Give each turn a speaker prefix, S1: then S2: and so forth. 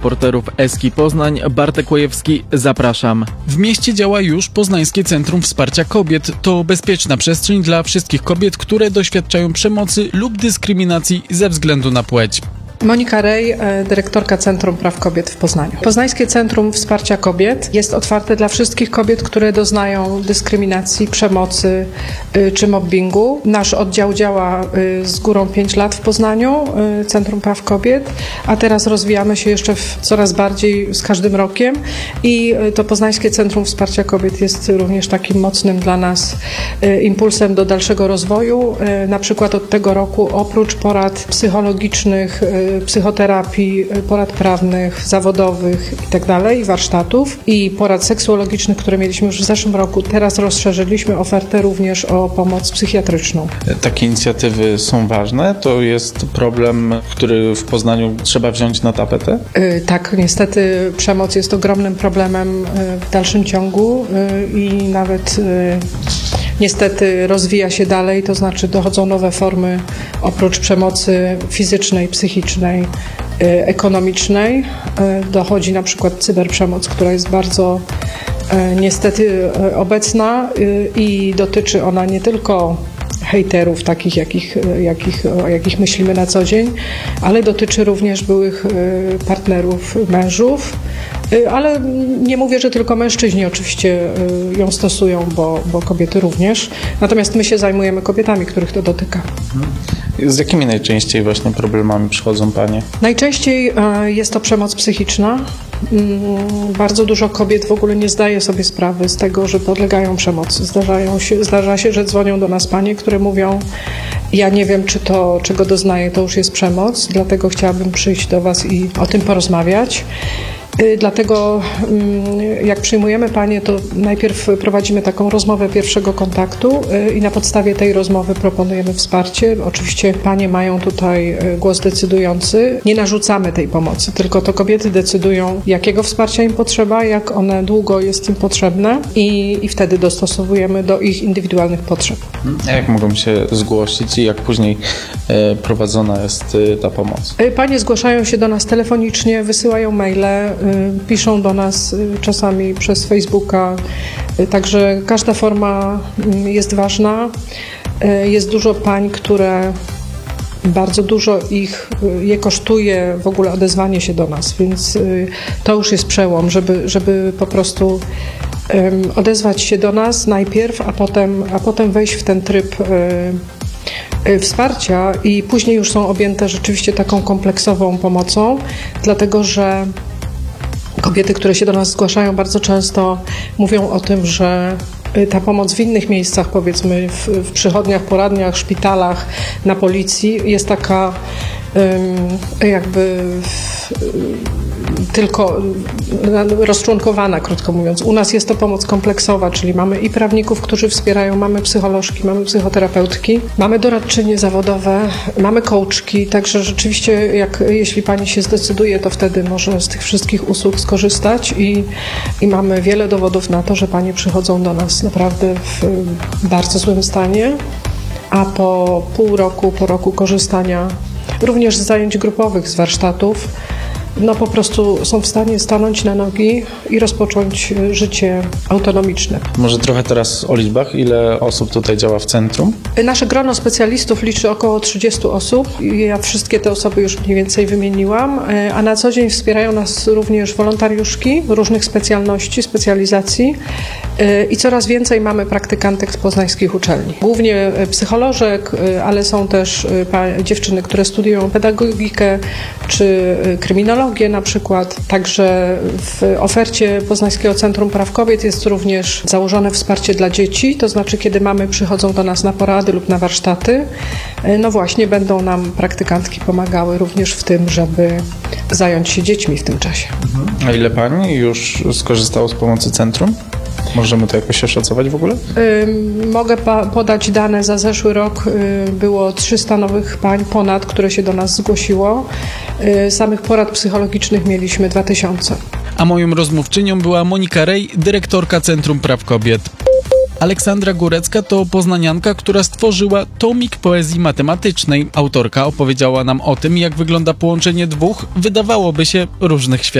S1: reporterów Eski Poznań, Bartek Łojewski, zapraszam. W mieście działa już Poznańskie Centrum Wsparcia Kobiet. To bezpieczna przestrzeń dla wszystkich kobiet, które doświadczają przemocy lub dyskryminacji ze względu na płeć.
S2: Monika Rej, dyrektorka Centrum Praw Kobiet w Poznaniu. Poznańskie Centrum Wsparcia Kobiet jest otwarte dla wszystkich kobiet, które doznają dyskryminacji, przemocy czy mobbingu. Nasz oddział działa z górą 5 lat w Poznaniu, Centrum Praw Kobiet, a teraz rozwijamy się jeszcze coraz bardziej z każdym rokiem i to Poznańskie Centrum Wsparcia Kobiet jest również takim mocnym dla nas impulsem do dalszego rozwoju. Na przykład od tego roku oprócz porad psychologicznych, psychoterapii, porad prawnych, zawodowych itd. I warsztatów i porad seksuologicznych, które mieliśmy już w zeszłym roku. Teraz rozszerzyliśmy ofertę również o pomoc psychiatryczną.
S3: Takie inicjatywy są ważne? To jest problem, który w Poznaniu trzeba wziąć na tapetę?
S2: Tak, niestety przemoc jest ogromnym problemem w dalszym ciągu i nawet niestety rozwija się dalej, to znaczy dochodzą nowe formy oprócz przemocy fizycznej, psychicznej, ekonomicznej. Dochodzi na przykład cyberprzemoc, która jest bardzo niestety obecna i dotyczy ona nie tylko hejterów, takich jakich myślimy na co dzień, ale dotyczy również byłych partnerów, mężów. Ale nie mówię, że tylko mężczyźni oczywiście ją stosują, bo kobiety również. Natomiast my się zajmujemy kobietami, których to dotyka.
S3: Z jakimi najczęściej właśnie problemami przychodzą panie?
S2: Najczęściej jest to przemoc psychiczna. Bardzo dużo kobiet w ogóle nie zdaje sobie sprawy z tego, że podlegają przemocy. Zdarza się, że dzwonią do nas panie, które mówią: ja nie wiem, czy to, czego doznaję, to już jest przemoc, dlatego chciałabym przyjść do was i o tym porozmawiać. Dlatego jak przyjmujemy panie, to najpierw prowadzimy taką rozmowę pierwszego kontaktu i na podstawie tej rozmowy proponujemy wsparcie. Oczywiście panie mają tutaj głos decydujący. Nie narzucamy tej pomocy, tylko to kobiety decydują, jakiego wsparcia im potrzeba, jak one długo jest im potrzebne i wtedy dostosowujemy do ich indywidualnych potrzeb.
S3: A jak mogą się zgłosić i jak później prowadzona jest ta pomoc?
S2: Panie zgłaszają się do nas telefonicznie, wysyłają maile, piszą do nas czasami przez Facebooka, także każda forma jest ważna. Jest dużo pań, które bardzo dużo je kosztuje w ogóle odezwanie się do nas, więc to już jest przełom, żeby po prostu odezwać się do nas najpierw, a potem wejść w ten tryb wsparcia i później już są objęte rzeczywiście taką kompleksową pomocą, dlatego że kobiety, które się do nas zgłaszają, bardzo często mówią o tym, że ta pomoc w innych miejscach, powiedzmy w przychodniach, poradniach, szpitalach, na policji jest taka jakby tylko rozczłonkowana, krótko mówiąc. U nas jest to pomoc kompleksowa, czyli mamy i prawników, którzy wspierają, mamy psycholożki, mamy psychoterapeutki, mamy doradczynie zawodowe, mamy coachki, także rzeczywiście jeśli pani się zdecyduje, to wtedy może z tych wszystkich usług skorzystać i mamy wiele dowodów na to, że panie przychodzą do nas naprawdę w bardzo złym stanie, a po pół roku, po roku korzystania również z zajęć grupowych, z warsztatów, po prostu są w stanie stanąć na nogi i rozpocząć życie autonomiczne.
S3: Może trochę teraz o liczbach. Ile osób tutaj działa w centrum?
S2: Nasze grono specjalistów liczy około 30 osób. Ja wszystkie te osoby już mniej więcej wymieniłam, a na co dzień wspierają nas również wolontariuszki różnych specjalności, specjalizacji i coraz więcej mamy praktykantek z poznańskich uczelni. Głównie psycholożek, ale są też dziewczyny, które studiują pedagogikę czy kryminologię na przykład. Także w ofercie Poznańskiego Centrum Praw Kobiet jest również założone wsparcie dla dzieci, to znaczy kiedy mamy przychodzą do nas na porady lub na warsztaty, właśnie będą nam praktykantki pomagały również w tym, żeby zająć się dziećmi w tym czasie.
S3: A ile pań już skorzystało z pomocy centrum? Możemy to jakoś oszacować w ogóle?
S2: Mogę podać dane za zeszły rok. Było 300 nowych pań ponad, które się do nas zgłosiło. Samych porad psychologicznych mieliśmy 2000.
S1: A moją rozmówczynią była Monika Rej, dyrektorka Centrum Praw Kobiet. Aleksandra Górecka to poznanianka, która stworzyła tomik poezji matematycznej. Autorka opowiedziała nam o tym, jak wygląda połączenie dwóch, wydawałoby się, różnych światów.